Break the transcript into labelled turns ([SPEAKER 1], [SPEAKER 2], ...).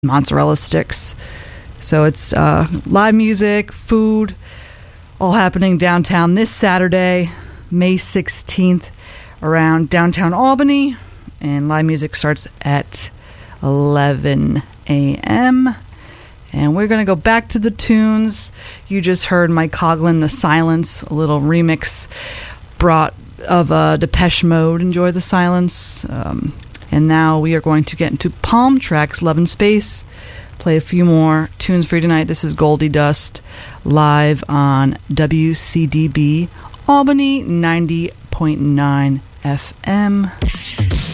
[SPEAKER 1] mozzarella sticks. So it's live music, food, all happening downtown this Saturday, May 16th, around downtown Albany. And live music starts at 11 a.m. And we're going to go back to the tunes. You just heard Mike Coughlin, The Silence, a little remix brought of Depeche Mode, Enjoy the Silence. And now we are going to get into Palm Tracks, Love and Space. Play a few more tunes for you tonight. This is Goldie Dust live on WCDB Albany 90.9 FM.